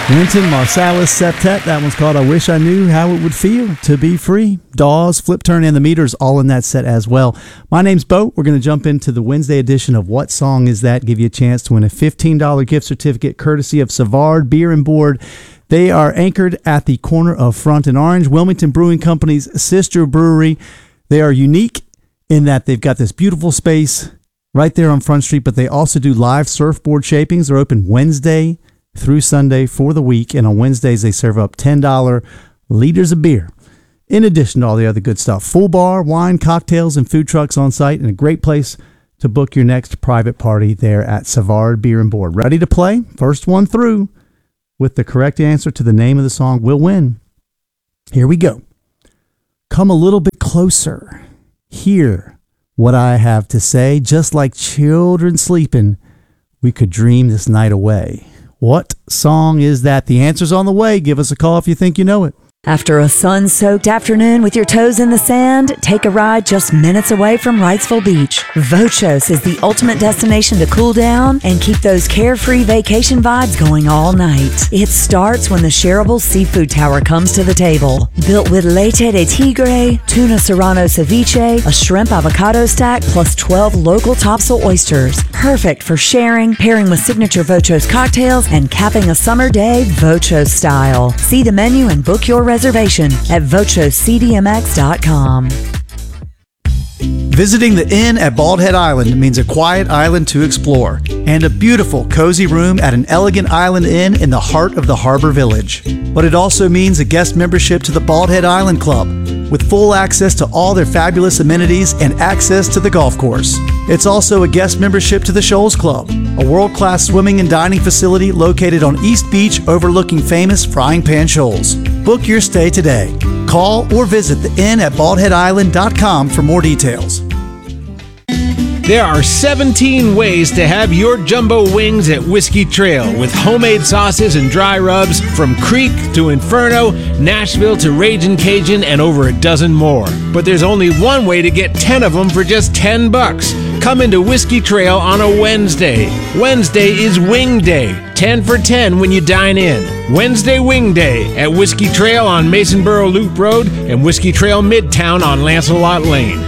Wynton Marsalis Septet. That one's called I Wish I Knew How It Would Feel to Be Free. Dawes, Flip Turn, and the Meters all in that set as well. My name's Bo. We're going to jump into the Wednesday edition of What Song Is That? Give you a chance to win a $15 gift certificate courtesy of Savard Beer and Board. They are anchored at the corner of Front and Orange, Wilmington Brewing Company's sister brewery. They are unique in that they've got this beautiful space right there on Front Street, but they also do live surfboard shapings. They're open Wednesday through Sunday for the week, and on Wednesdays they serve up $10 liters of beer, in addition to all the other good stuff. Full bar, wine, cocktails, and food trucks on site, and a great place to book your next private party there at Savard Beer and Board. Ready to play? First one through with the correct answer to the name of the song will win. Here we go. Come a little bit closer. Hear what I have to say. Just like children sleeping, we could dream this night away. What song is that? The answer's on the way. Give us a call if you think you know it. After a sun-soaked afternoon with your toes in the sand, take a ride just minutes away from Wrightsville Beach. Vochos is the ultimate destination to cool down and keep those carefree vacation vibes going all night. It starts when the shareable seafood tower comes to the table. Built with leche de tigre, tuna serrano ceviche, a shrimp avocado stack, plus 12 local topsail oysters. Perfect for sharing, pairing with signature Vochos cocktails, and capping a summer day Vochos style. See the menu and book your reservation at VochosCDMX.com. Visiting the Inn at Bald Head Island means a quiet island to explore and a beautiful, cozy room at an elegant island inn in the heart of the harbor village. But it also means a guest membership to the Bald Head Island Club with full access to all their fabulous amenities and access to the golf course. It's also a guest membership to the Shoals Club, a world-class swimming and dining facility located on East Beach overlooking famous Frying Pan Shoals. Book your stay today. Call or visit the inn at baldheadisland.com for more details. There are 17 ways to have your jumbo wings at Whiskey Trail with homemade sauces and dry rubs from Creek to Inferno, Nashville to Ragin' Cajun, and over a dozen more. But there's only one way to get 10 of them for just $10. Come into Whiskey Trail on a Wednesday. Wednesday is Wing Day. 10 for 10 when you dine in. Wednesday Wing Day at Whiskey Trail on Masonboro Loop Road and Whiskey Trail Midtown on Lancelot Lane.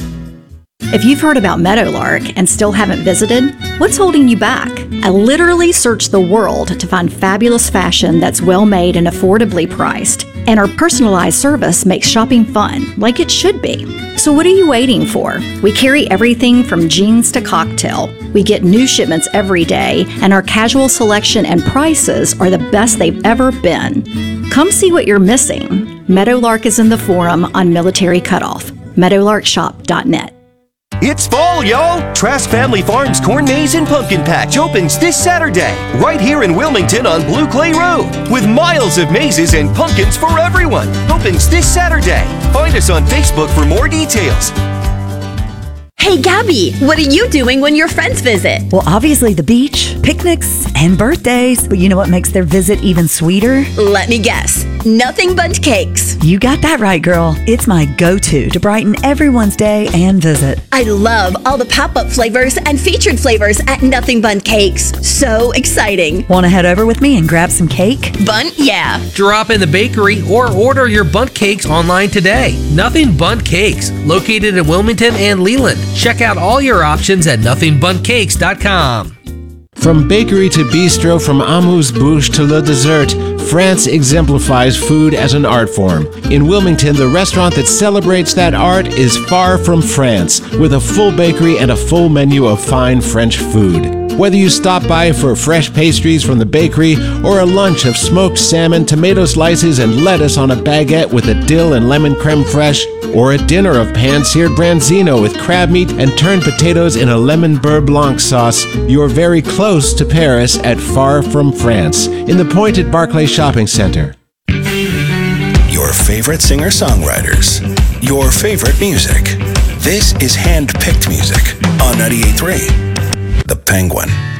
If you've heard about Meadowlark and still haven't visited, what's holding you back? I literally searched the world to find fabulous fashion that's well made and affordably priced. And our personalized service makes shopping fun, like it should be. So what are you waiting for? We carry everything from jeans to cocktail. We get new shipments every day, and our casual selection and prices are the best they've ever been. Come see what you're missing. Meadowlark is in the Forum on Military Cutoff. meadowlarkshop.net. It's fall, y'all! Trask Family Farms Corn Maze and Pumpkin Patch opens this Saturday, right here in Wilmington on Blue Clay Road, with miles of mazes and pumpkins for everyone. Opens this Saturday. Find us on Facebook for more details. Hey, Gabby, what are you doing when your friends visit? Well, obviously the beach, picnics, and birthdays. But you know what makes their visit even sweeter? Let me guess. Nothing Bundt Cakes. You got that right, girl. It's my go-to to brighten everyone's day and visit. I love all the pop-up flavors and featured flavors at Nothing Bundt Cakes. So exciting. Want to head over with me and grab some cake? Bundt, yeah. Drop in the bakery or order your Bundt Cakes online today. Nothing Bundt Cakes, located in Wilmington and Leland. Check out all your options at nothingbundtcakes.com. From bakery to bistro, from amuse-bouche to le dessert, France exemplifies food as an art form. In Wilmington, the restaurant that celebrates that art is Far From France, with a full bakery and a full menu of fine French food. Whether you stop by for fresh pastries from the bakery or a lunch of smoked salmon, tomato slices, and lettuce on a baguette with a dill and lemon creme fraiche, or a dinner of pan-seared branzino with crab meat and turned potatoes in a lemon beurre blanc sauce, you're very close to Paris at Far From France, in the Pointed Barclay Shopping Center. Your favorite singer-songwriters. Your favorite music. This is hand-picked music on 98.3 The Penguin.